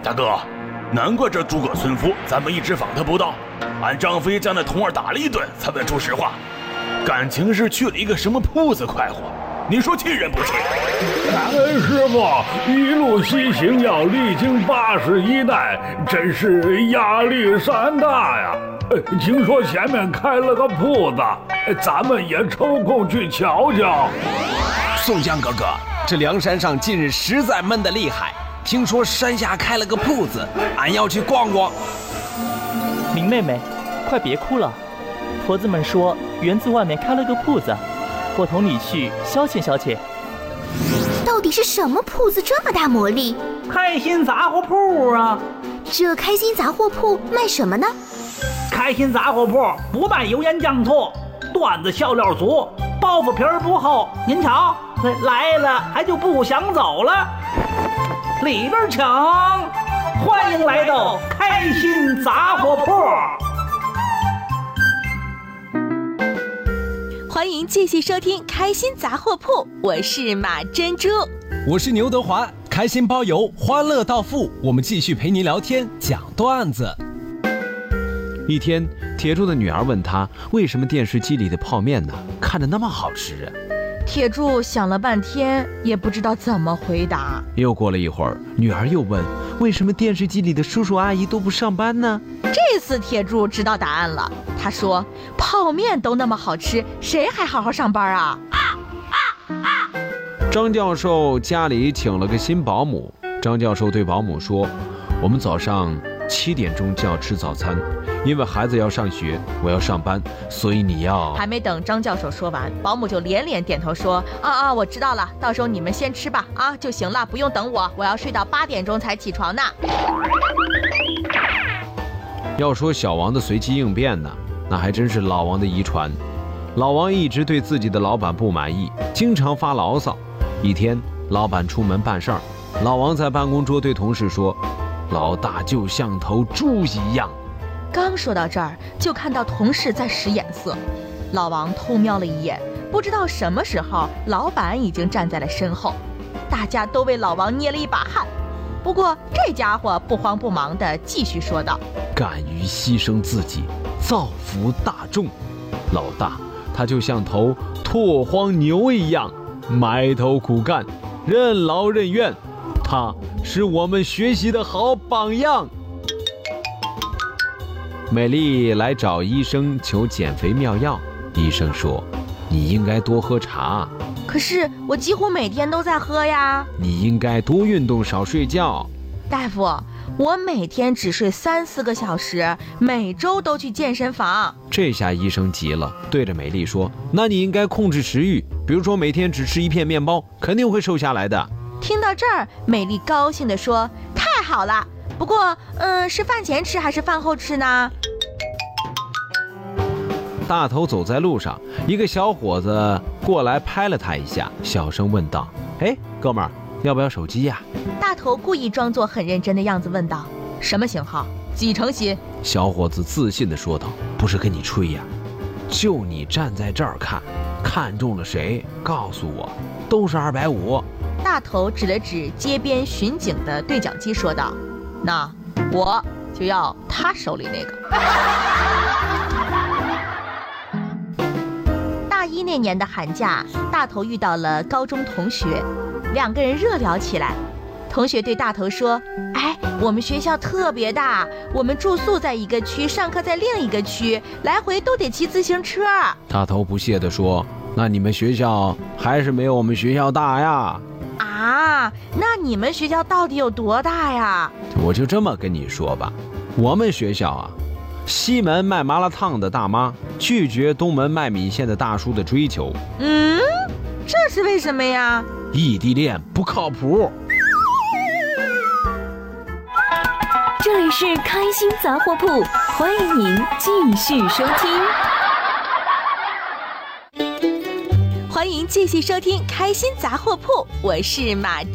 大哥，难怪这诸葛村夫咱们一直访他不到，俺张飞将那童儿打了一顿才问出实话，感情是去了一个什么铺子快活，你说气人不气？ 感恩师傅，一路西行要历经81代，真是压力山大呀。听说前面开了个铺子，咱们也抽空去瞧瞧。 宋江哥哥，这梁山上近日实在闷得厉害，听说山下开了个铺子，俺要去逛逛。 林妹妹，快别哭了，婆子们说园子外面开了个铺子，我同你去消遣消遣。 到底是什么铺子这么大魔力？ 开心杂货铺啊！ 这开心杂货铺卖什么呢？ 开心杂货铺不卖油盐酱醋，段子笑料足，包袱皮儿不厚。您瞧，来了还就不想走了。里边请，欢迎来到开心杂货铺。 欢迎继续收听开心杂货铺，我是马珍珠， 我是牛德华，开心包邮，欢乐到付，我们继续陪您聊天讲段子。一天，铁柱的女儿问他，为什么电视机里的泡面呢看着那么好吃啊？ 铁柱想了半天也不知道怎么回答。 又过了一会儿，女儿又问，为什么电视机里的叔叔阿姨都不上班呢？ 这次铁柱知道答案了，他说泡面都那么好吃，谁还好好上班啊？ 张教授家里请了个新保姆，张教授对保姆说，我们早上7点钟就要吃早餐，因为孩子要上学，我要上班，所以你要…… 还没等张教授说完，保姆就连连点头说，我知道了，到时候你们先吃吧，就行了，不用等我，我要睡到8点钟才起床呢。 要说小王的随机应变呢，那还真是老王的遗传。老王一直对自己的老板不满意，经常发牢骚。一天，老板出门办事儿，老王在办公桌对同事说，老大就像头猪一样。 刚说到这儿，就看到同事在使眼色。老王偷瞄了一眼，不知道什么时候老板已经站在了身后，大家都为老王捏了一把汗。不过这家伙不慌不忙地继续说道， 敢于牺牲自己，造福大众。老大他就像头拓荒牛一样，埋头苦干，任劳任怨，他是我们学习的好榜样。美丽来找医生求减肥妙药，医生说，你应该多喝茶。 可是我几乎每天都在喝呀。 你应该多运动，少睡觉。 大夫，我每天只睡3-4个小时，每周都去健身房。 这下医生急了，对着美丽说，那你应该控制食欲，比如说每天只吃1片面包，肯定会瘦下来的。 听到这儿，美丽高兴地说，太好了，不过是饭前吃还是饭后吃呢？ 大头走在路上，一个小伙子过来拍了他一下，小声问道，哥们儿，要不要手机呀？ 大头故意装作很认真的样子问道，什么型号？几成新？ 小伙子自信地说道，不是跟你吹呀，就你站在这儿看中了谁告诉我，都是250。 大头指了指街边巡警的对讲机说道，那我就要他手里那个。大一那年的寒假，大头遇到了高中同学，2个人热聊起来。同学对大头说，我们学校特别大，我们住宿在一个区，上课在另一个区，来回都得骑自行车。 大头不屑地说，那你们学校还是没有我们学校大呀。 那你们学校到底有多大呀？ 我就这么跟你说吧，我们学校西门卖麻辣烫的大妈拒绝东门卖米线的大叔的追求。 这是为什么呀？ 异地恋不靠谱。 这里是开心杂货铺，欢迎您继续收听。 欢迎继续收听开心杂货铺，我是马